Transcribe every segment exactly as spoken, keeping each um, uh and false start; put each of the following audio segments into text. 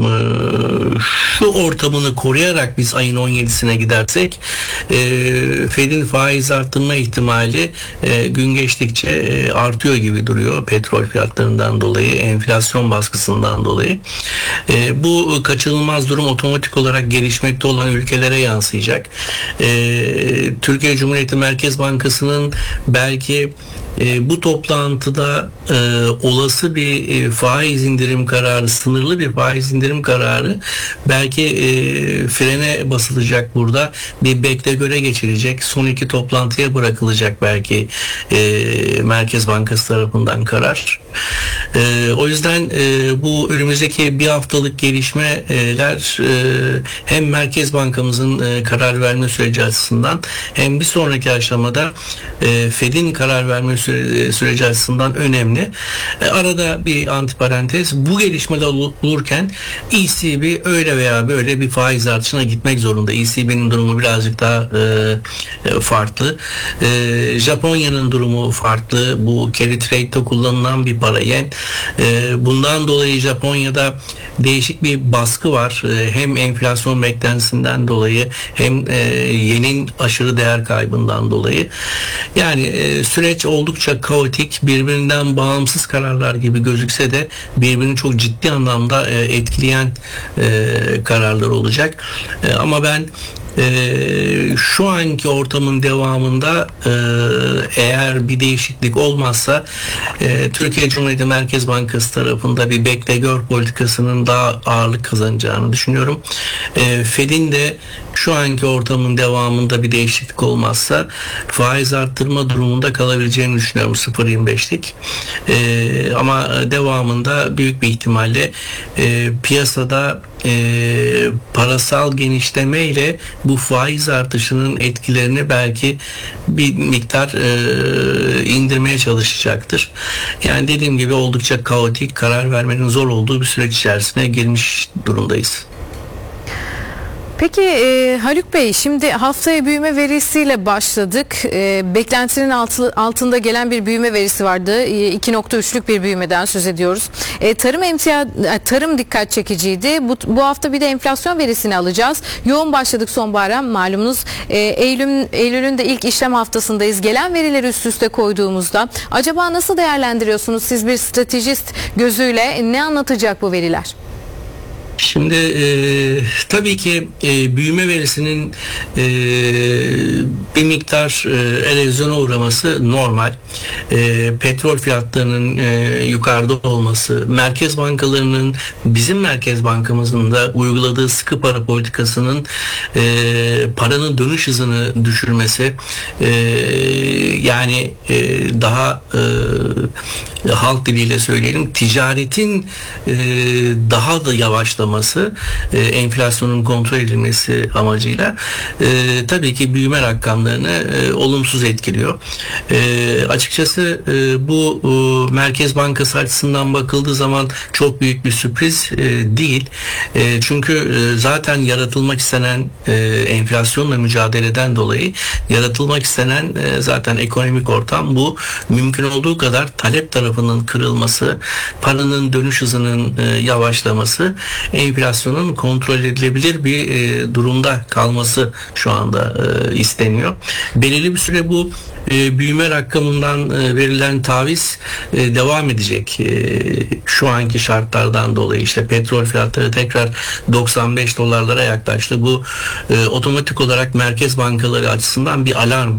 şu ortamını koruyarak biz ayın on yedisine gidersek e, Fed'in faiz arttırma ihtimali e, gün geçtikçe e, artıyor gibi duruyor. Petrol fiyatlarından dolayı, enflasyon baskısından dolayı. E, bu kaçınılmaz durum otomatik olarak gelişmekte olan ülkelere yansıyacak. E, Türkiye Cumhuriyeti Merkez Bankası'nın belki E, bu toplantıda e, olası bir e, faiz indirim kararı, sınırlı bir faiz indirim kararı belki e, frene basılacak burada. Bir bekle göre geçilecek. Son iki toplantıya bırakılacak belki e, Merkez Bankası tarafından karar. E, o yüzden e, bu önümüzdeki bir haftalık gelişmeler e, hem Merkez Bankamızın e, karar verme süreci açısından hem bir sonraki aşamada e, Fed'in karar verme süre, süreci açısından önemli. E, arada bir antiparantez, bu gelişmeler olurken E C B öyle veya böyle bir faiz artışına gitmek zorunda. E C B'nin durumu birazcık daha e, farklı. E, Japonya'nın durumu farklı. Bu carry trade'de kullanılan bir para yen. E, bundan dolayı Japonya'da değişik bir baskı var. E, hem enflasyon beklentisinden dolayı hem e, yenin aşırı değer kaybından dolayı. Yani e, süreç oldukça kaotik, birbirinden bağımsız kararlar gibi gözükse de birbirini çok ciddi anlamda e, etkileyen e, kararlar olacak. E, ama ben Ee, şu anki ortamın devamında e, eğer bir değişiklik olmazsa e, Türkiye Cumhuriyeti Merkez Bankası tarafında bir bekle gör politikasının daha ağırlık kazanacağını düşünüyorum. E, Fed'in de şu anki ortamın devamında bir değişiklik olmazsa faiz arttırma durumunda kalabileceğini düşünüyorum, sıfır virgül yirmi beşlik. E, ama devamında büyük bir ihtimalle e, piyasada e, parasal genişleme ile bu faiz artışının etkilerini belki bir miktar e, indirmeye çalışacaktır. Yani dediğim gibi oldukça kaotik, karar vermenin zor olduğu bir süreç içerisine girmiş durumdayız. Peki e, Haluk Bey, şimdi haftaya büyüme verisiyle başladık. E, beklentinin altı, altında gelen bir büyüme verisi vardı. E, iki nokta üçlük bir büyümeden söz ediyoruz. E, tarım emtia, tarım dikkat çekiciydi. Bu, bu hafta bir de enflasyon verisini alacağız. Yoğun başladık sonbahara, malumunuz. E, Eylül, Eylül'ün de ilk işlem haftasındayız. Gelen verileri üst üste koyduğumuzda acaba nasıl değerlendiriyorsunuz siz bir stratejist gözüyle? Ne anlatacak bu veriler? Şimdi e, tabii ki e, büyüme verisinin e, bir miktar e, erozyona uğraması normal. E, petrol fiyatlarının e, yukarıda olması, merkez bankalarının, bizim merkez bankamızın da uyguladığı sıkı para politikasının e, paranın dönüş hızını düşürmesi, e, yani e, daha e, halk diliyle söyleyelim, ticaretin e, daha da yavaşlaması, e, enflasyonun kontrol edilmesi amacıyla e, tabii ki büyüme rakamlarını e, olumsuz etkiliyor. E, açıkçası e, bu e, Merkez Bankası açısından bakıldığı zaman çok büyük bir sürpriz e, değil. E, çünkü e, zaten yaratılmak istenen e, enflasyonla mücadeleden dolayı yaratılmak istenen e, zaten ekonomik ortam bu. Mümkün olduğu kadar talep tarafının kırılması, paranın dönüş hızının e, yavaşlaması, enflasyonun kontrol edilebilir bir e, durumda kalması şu anda e, isteniyor. Belirli bir süre bu e, büyüme rakamından e, verilen taviz e, devam edecek. E, şu anki şartlardan dolayı işte petrol fiyatları tekrar doksan beş dolarlara yaklaştı. Bu e, otomatik olarak merkez bankaları açısından bir alarm.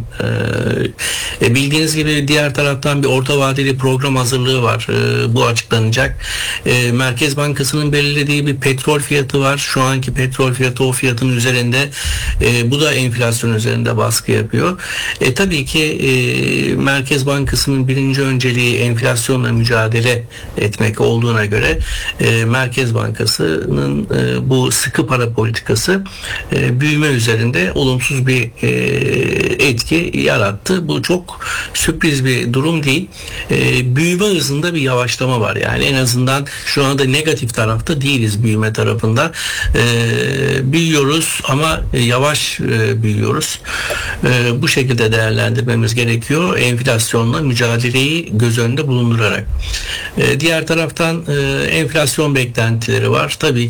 E, e, bildiğiniz gibi diğer taraftan bir orta vadeli program hazırlığı var. E, bu açıklanacak. E, Merkez Bankası'nın belirlediği bir petrol fiyatı var. Şu anki petrol fiyatı o fiyatın üzerinde. E, bu da enflasyon üzerinde baskı yapıyor. E, tabii ki e, Merkez Bankası'nın birinci önceliği enflasyonla mücadele etmek olduğuna göre e, Merkez Bankası'nın e, bu sıkı para politikası e, büyüme üzerinde olumsuz bir e, etki yarattı. Bu çok sürpriz bir durum değil. E, büyüme hızında bir yavaşlama var. Yani en azından şu anda negatif tarafta değiliz büyüme tarafında. E, büyüyoruz ama yavaş e, büyüyoruz. E, bu şekilde değerlendirmemiz gerekiyor. Enflasyonla mücadeleyi göz önünde bulundurarak. E, diğer taraftan e, enflasyon beklentileri var. Tabii